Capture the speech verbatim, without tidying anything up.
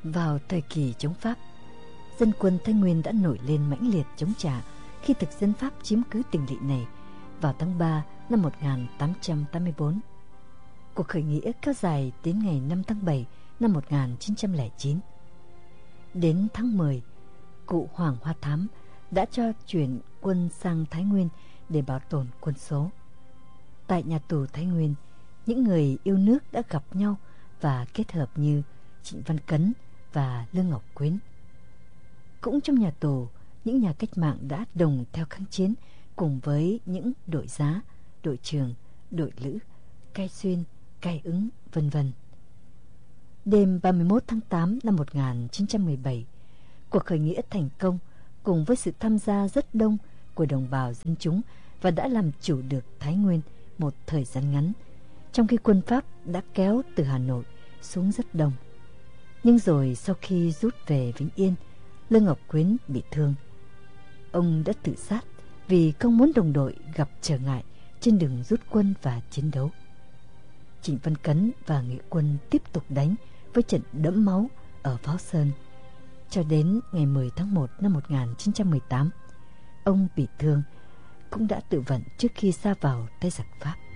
Vào thời kỳ chống Pháp, dân quân Thái Nguyên đã nổi lên mãnh liệt chống trả khi thực dân Pháp chiếm cứ tỉnh lỵ này vào tháng ba năm một nghìn tám trăm tám mươi tư. Cuộc khởi nghĩa kéo dài đến ngày năm tháng bảy năm một nghìn chín trăm lẻ chín. Đến tháng mười, cụ Hoàng Hoa Thám đã cho chuyển quân sang Thái Nguyên để bảo tồn quân số. Tại nhà tù Thái Nguyên, những người yêu nước đã gặp nhau và kết hợp như Trịnh Văn Cấn và Lương Ngọc Quyến. Cũng trong nhà tù, những nhà cách mạng đã đồng theo kháng chiến cùng với những đội giá, đội trường, đội lữ, cai xuyên, cai ứng, vân vân. Đêm ba mươi mốt tháng tám năm một nghìn chín trăm mười bảy, cuộc khởi nghĩa thành công cùng với sự tham gia rất đông của đồng bào dân chúng và đã làm chủ được Thái Nguyên một thời gian ngắn, trong khi quân Pháp đã kéo từ Hà Nội xuống rất đông. Nhưng rồi sau khi rút về Vĩnh Yên, Lương Ngọc Quyến bị thương. Ông đã tự sát vì không muốn đồng đội gặp trở ngại trên đường rút quân và chiến đấu. Trịnh Văn Cấn và Nghĩa quân tiếp tục đánh với trận đẫm máu ở Pháo Sơn. Cho đến ngày mười tháng một năm một nghìn chín trăm mười tám, ông bị thương, cũng đã tự vận trước khi sa vào tay giặc Pháp.